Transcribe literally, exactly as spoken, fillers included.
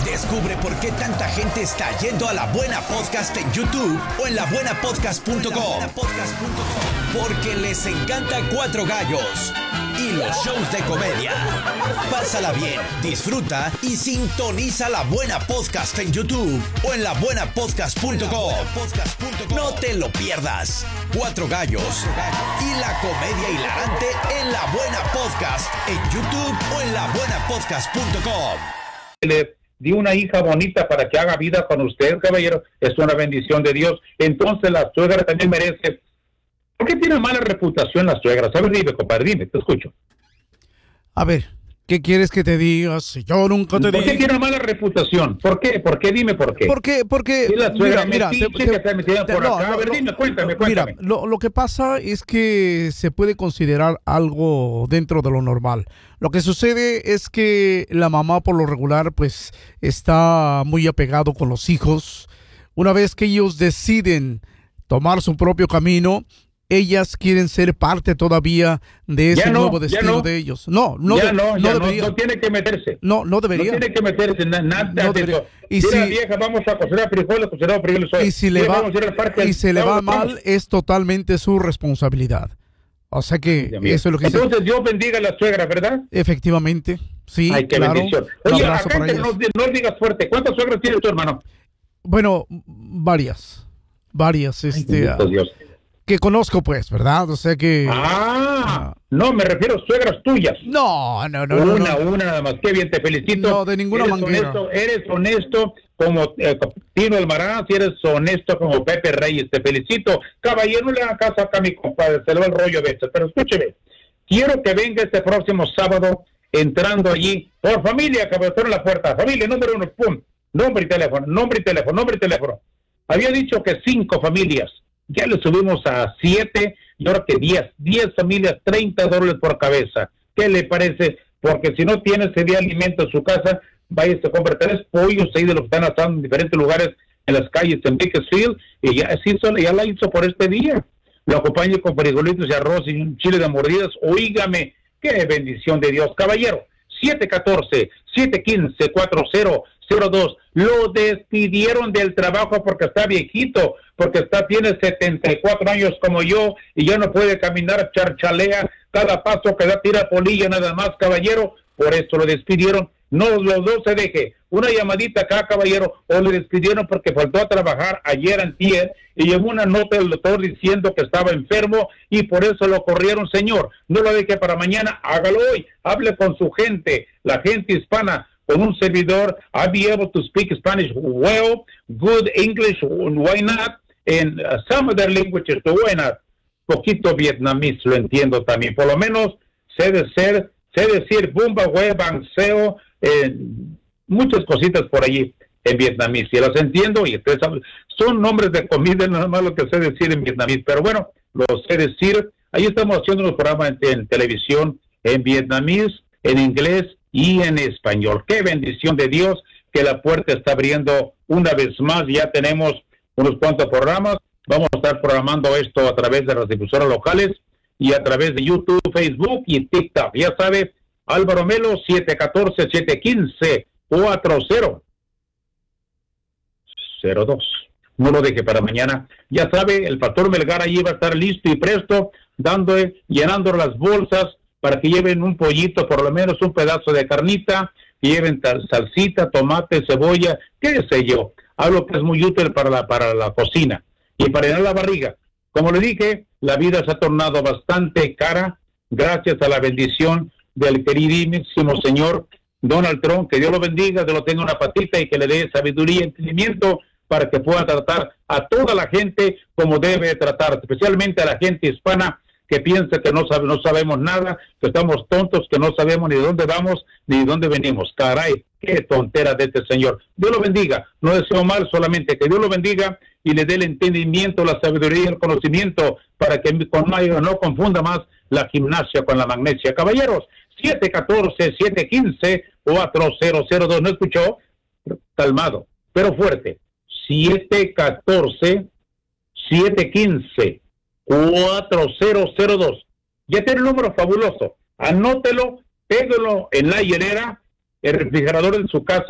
Descubre por qué tanta gente está yendo a La Buena Podcast en YouTube o en la buena podcast punto com. Porque les encanta Cuatro Gallos y los shows de comedia. Pásala bien, disfruta y sintoniza La Buena Podcast en YouTube o en la buena podcast punto com. No te lo pierdas. Cuatro Gallos y la comedia hilarante en La Buena Podcast en YouTube o en la buena podcast punto com. Le di una hija bonita para que haga vida con usted, caballero. Es una bendición de Dios. Entonces la suegra también merece. ¿Por qué tiene mala reputación la suegra? A ver, dime, compadre, dime, te escucho. A ver, ¿qué quieres que te diga? Si yo nunca te digo. ¿Por qué tiene mala reputación? ¿Por qué? ¿Por qué? Dime por qué. Porque, porque, sí, la suegra mira, mira, metiche te, que está metida por no, acá. no, A ver, no, dime, cuéntame, cuéntame. Mira, lo, lo que pasa es que se puede considerar algo dentro de lo normal. Lo que sucede es que la mamá, por lo regular, pues, está muy apegado con los hijos. Una vez que ellos deciden tomar su propio camino, ellas quieren ser parte todavía de ese no, nuevo destino no. de ellos. No, no, ya de, no, ya no debería. No, no tiene que meterse. No, no debería. No tiene que meterse na, nada no de eso. Y Mira, si, vieja, vamos a cocinar frijoles, cocinar frijoles hoy. Y si le va, y se le va vamos, mal, vamos. es totalmente su responsabilidad. O sea que eso es lo que Entonces dice. Dios bendiga a la suegra, ¿verdad? Efectivamente, sí, Ay, qué claro. bendición. Un Oye, abrazo acá para no, ellas. no digas fuerte. ¿Cuántas suegras tienes tu hermano? Bueno, varias, varias, Ay, este, bendito Dios. que conozco, pues, ¿verdad? O sea que... Ah, no, me refiero a suegras tuyas. No, no, no. Una, no, no. una nada más. Qué bien, te felicito. No, de ninguna eres manera. Honesto, eres honesto como eh, Tino Almaraz y eres honesto como Pepe Reyes. Te felicito. Caballero, no le haga caso acá a mi compadre. Se le va el rollo a veces. Pero escúcheme. Quiero que venga este próximo sábado entrando allí. Por familia, caballero, en la puerta. Familia, número uno. Pum. Nombre y teléfono. Nombre y teléfono. Nombre y teléfono. Había dicho que cinco familias. Ya le subimos a siete y ahora que diez, diez familias, treinta dólares por cabeza. ¿Qué le parece? Porque si no tiene ese día alimento en su casa, vaya y se compra tres pollos ahí de los que están asando en diferentes lugares en las calles en Bakersfield y ya, se hizo, ya la hizo por este día. Lo acompañe con frijolitos y arroz y un chile de mordidas. Oígame, qué bendición de Dios. Caballero, siete uno cuatro, siete uno cinco, cuatro cero cero dos. Lo despidieron del trabajo porque está viejito, porque está tiene setenta y cuatro años como yo y ya no puede caminar, charchalea, cada paso que da tira polilla nada más, caballero. Por eso lo despidieron. No, los dos se deje. Una llamadita acá, caballero, o le despidieron porque faltó a trabajar ayer antier y llegó una nota del doctor diciendo que estaba enfermo y por eso lo corrieron, señor. No lo deje para mañana, hágalo hoy. Hable con su gente, la gente hispana, con un servidor. I'll be able to speak Spanish well, good English, why not? And uh, some other languages, so why not? Poquito vietnamés lo entiendo también. Por lo menos sé de ser, sé decir bumba, hue, bangseo, eh, muchas cositas por allí en vietnamés. Y las entiendo y ustedes saben, son nombres de comida, nada más lo que sé decir en vietnamés. Pero bueno, lo sé decir. Ahí estamos haciendo los programas en, en televisión, en vietnamés, en inglés y en español. Qué bendición de Dios que la puerta está abriendo una vez más. Ya tenemos unos cuantos programas. Vamos a estar programando esto a través de las difusoras locales y a través de YouTube, Facebook y TikTok. Ya sabe, Álvaro Melo, siete uno cuatro, siete uno cinco, cuatro cero cero dos. No lo deje para mañana. Ya sabe, el pastor Melgar allí va a estar listo y presto, dando, llenando las bolsas para que lleven un pollito, por lo menos un pedazo de carnita, que lleven salsita, tomate, cebolla, qué sé yo. Algo que es muy útil para la, para la cocina y para llenar la barriga. Como le dije, la vida se ha tornado bastante cara gracias a la bendición del queridísimo señor Donald Trump. Que Dios lo bendiga, que lo tenga una patita y que le dé sabiduría y entendimiento para que pueda tratar a toda la gente como debe tratar, especialmente a la gente hispana que piensa que no sabe, no sabemos nada, que estamos tontos, que no sabemos ni de dónde vamos ni de dónde venimos. Caray, qué tontera de este señor. Dios lo bendiga. No deseo mal, solamente que Dios lo bendiga y le dé el entendimiento, la sabiduría y el conocimiento para que con Mayo no confunda más la gimnasia con la magnesia. Caballeros, siete uno cuatro, siete uno cinco, cuatro cero cero dos. ¿No escuchó? Calmado, pero fuerte. siete uno cuatro, siete uno cinco, cuatro cero cero dos. Ya tiene el número fabuloso. Anótelo, pégalo en la hielera, el refrigerador en su casa.